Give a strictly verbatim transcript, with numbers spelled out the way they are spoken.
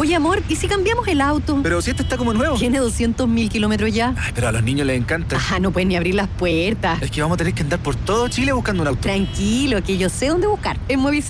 Oye, amor, ¿y si cambiamos el auto? Pero si este está como nuevo. Tiene doscientos mil kilómetros ya. Ay, pero a los niños les encanta. Ah, no pueden ni abrir las puertas. Es que vamos a tener que andar por todo Chile buscando un auto. Tranquilo, que yo sé dónde buscar. En Movistar